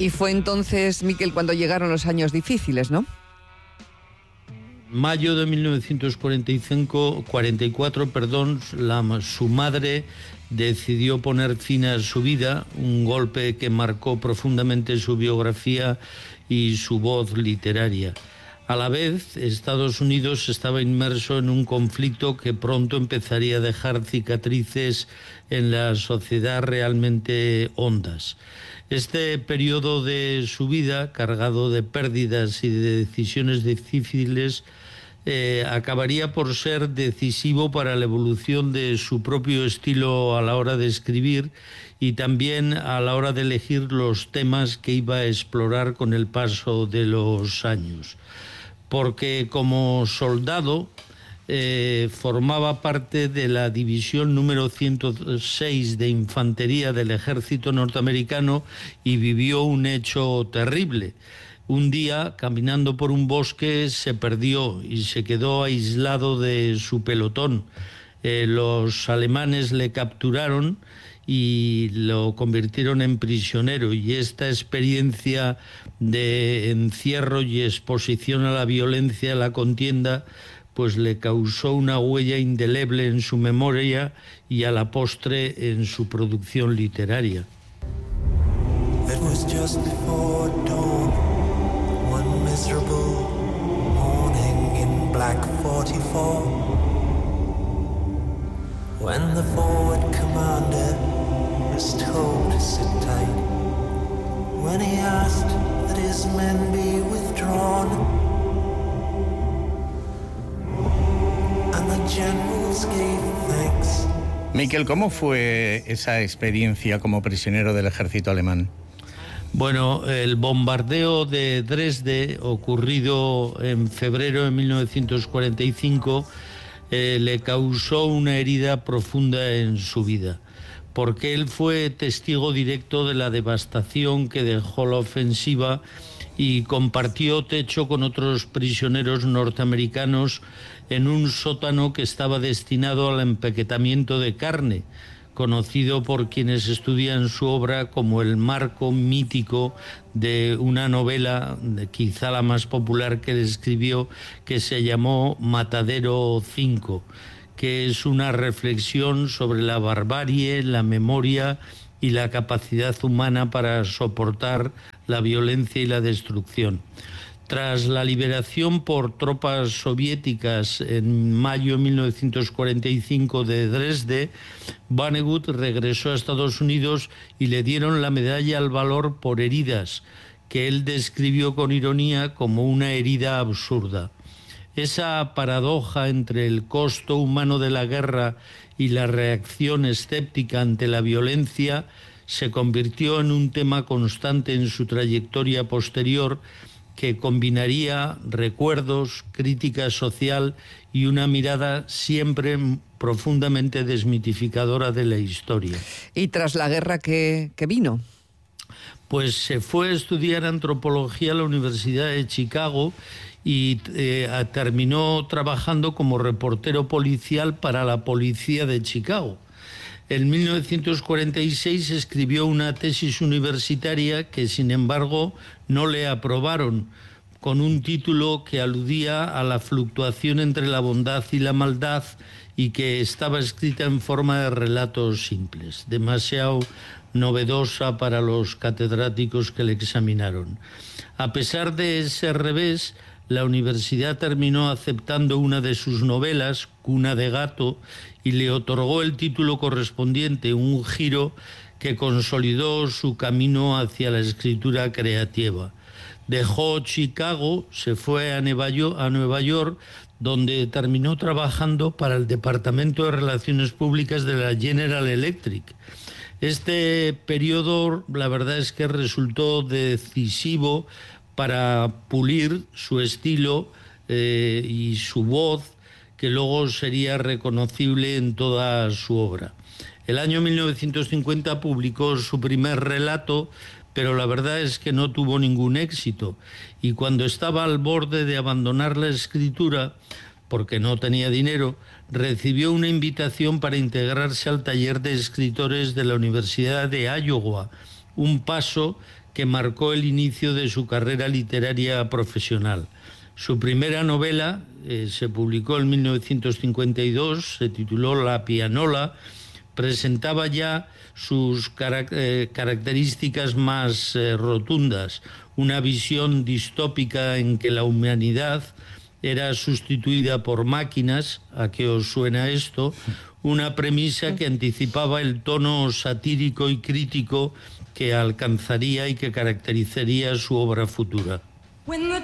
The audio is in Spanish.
Y fue entonces, Miquel, cuando llegaron los años difíciles, ¿no? Mayo de 1944, su madre decidió poner fin a su vida, un golpe que marcó profundamente su biografía y su voz literaria. A la vez, Estados Unidos estaba inmerso en un conflicto que pronto empezaría a dejar cicatrices en la sociedad realmente hondas. Este periodo de su vida, cargado de pérdidas y de decisiones difíciles, acabaría por ser decisivo para la evolución de su propio estilo a la hora de escribir y también a la hora de elegir los temas que iba a explorar con el paso de los años. Porque como soldado formaba parte de la división número 106 de infantería del ejército norteamericano y vivió un hecho terrible. Un día, caminando por un bosque, se perdió y se quedó aislado de su pelotón. Los alemanes le capturaron y lo convirtieron en prisionero, y esta experiencia de encierro y exposición a la violencia, a la contienda, pues le causó una huella indeleble en su memoria y a la postre en su producción literaria. It was just before dawn, one miserable morning in Black 44, when the forward commander was told to sit tight, when he asked that his men be withdrawn, and the generals gave thanks. Miquel, ¿cómo fue esa experiencia como prisionero del ejército alemán? Bueno, el bombardeo de Dresde, ocurrido en febrero de 1945, le causó una herida profunda en su vida, porque él fue testigo directo de la devastación que dejó la ofensiva y compartió techo con otros prisioneros norteamericanos en un sótano que estaba destinado al empaquetamiento de carne, conocido por quienes estudian su obra como el marco mítico de una novela, quizá la más popular que él escribió, que se llamó Matadero 5, que es una reflexión sobre la barbarie, la memoria y la capacidad humana para soportar la violencia y la destrucción. Tras la liberación por tropas soviéticas en mayo de 1945 de Dresde, Vonnegut regresó a Estados Unidos y le dieron la medalla al valor por heridas, que él describió con ironía como una herida absurda. Esa paradoja entre el costo humano de la guerra y la reacción escéptica ante la violencia se convirtió en un tema constante en su trayectoria posterior, que combinaría recuerdos, crítica social y una mirada siempre profundamente desmitificadora de la historia. ¿Y tras la guerra qué vino? Pues se fue a estudiar antropología a la Universidad de Chicago y terminó trabajando como reportero policial para la policía de Chicago. En 1946 escribió una tesis universitaria que, sin embargo, no le aprobaron, con un título que aludía a la fluctuación entre la bondad y la maldad y que estaba escrita en forma de relatos simples, demasiado novedosa para los catedráticos que le examinaron. A pesar de ese revés, la universidad terminó aceptando una de sus novelas, Cuna de Gato, y le otorgó el título correspondiente, un giro que consolidó su camino hacia la escritura creativa. Dejó Chicago, se fue a Nueva York, donde terminó trabajando para el Departamento de Relaciones Públicas de la General Electric. Este periodo, la verdad es que resultó decisivo para pulir su estilo y su voz, que luego sería reconocible en toda su obra. El año 1950 publicó su primer relato, pero la verdad es que no tuvo ningún éxito, y cuando estaba al borde de abandonar la escritura, porque no tenía dinero, recibió una invitación para integrarse al taller de escritores de la Universidad de Iowa, un paso que marcó el inicio de su carrera literaria profesional. Su primera novela se publicó en 1952, se tituló La pianola, presentaba ya sus características más rotundas, una visión distópica en que la humanidad era sustituida por máquinas. ¿A qué os suena esto? Una premisa que anticipaba el tono satírico y crítico que alcanzaría y que caracterizaría su obra futura.